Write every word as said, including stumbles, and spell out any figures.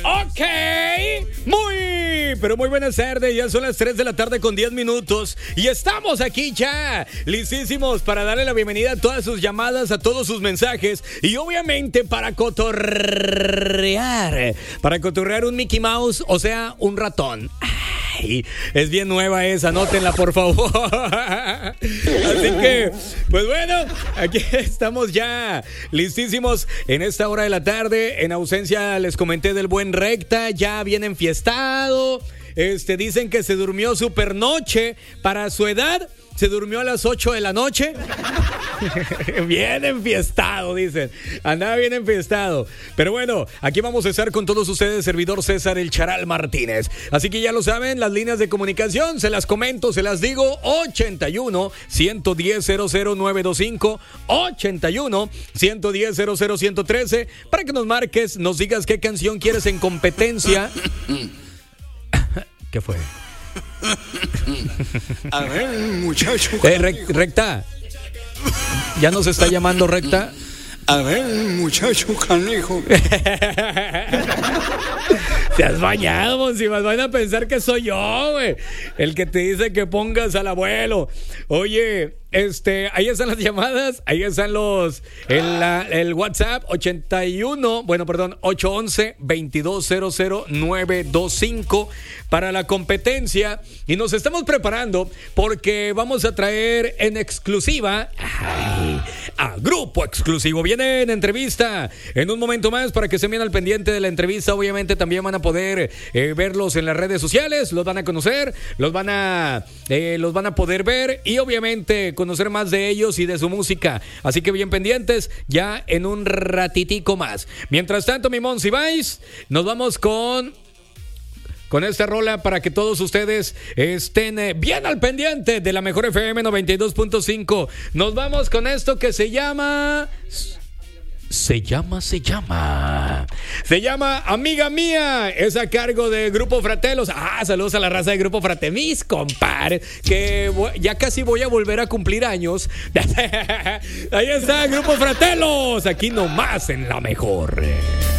Ok, muy, pero muy buenas tardes. Ya son las tres de la tarde con diez minutos y estamos aquí ya, listísimos para darle la bienvenida a todas sus llamadas, a todos sus mensajes y obviamente para cotorrear, para cotorrear un Mickey Mouse, o sea, un ratón. Ay, es bien nueva esa, anótenla por favor. Así que, pues bueno, aquí estamos ya listísimos en esta hora de la tarde. En ausencia les comenté del buen Recta, ya bien enfiestado. Este, dicen que se durmió super noche para su edad. Se durmió a las ocho de la noche. Bien enfiestado, dicen. Andaba bien enfiestado. Pero bueno, aquí vamos a estar con todos ustedes, servidor César El Charal Martínez. Así que ya lo saben, las líneas de comunicación, se las comento, se las digo. ochenta y uno, ciento diez, cero cero nueve dos cinco. ochenta y uno, ciento diez, cero cero ciento trece. Para que nos marques, nos digas qué canción quieres en competencia. ¿Qué fue? A ver, muchacho. Eh, rec- recta. ¿Ya nos está llamando Recta? A ver, muchacho canijo. Te has bañado, Monsimas. Van a pensar que soy yo, güey. El que te dice que pongas al abuelo. Oye, este, ahí están las llamadas. Ahí están los. El, la, el WhatsApp ochenta y uno. Bueno, perdón, ocho once, veintidós cero cero nueve dos cinco para la competencia. Y nos estamos preparando porque vamos a traer en exclusiva. Ay, a Grupo Exclusivo. Viene en entrevista en un momento más para que se vean al pendiente de la entrevista. Obviamente también van a poder eh, verlos en las redes sociales, los van a conocer, los van a eh, los van a poder ver y obviamente conocer más de ellos y de su música. Así que bien pendientes ya en un ratitico más. Mientras tanto, mi Monsi Vice, nos vamos con Con esta rola para que todos ustedes estén bien al pendiente de la mejor F M noventa y dos punto cinco. Nos vamos con esto que se llama... Se llama, se llama. Se llama Amiga Mía. Es a cargo de Grupo Fratellos. Ah, saludos a la raza de Grupo Fratellos. Mis compadres, que voy, ya casi voy a volver a cumplir años. Ahí está Grupo Fratellos. Aquí nomás en la mejor.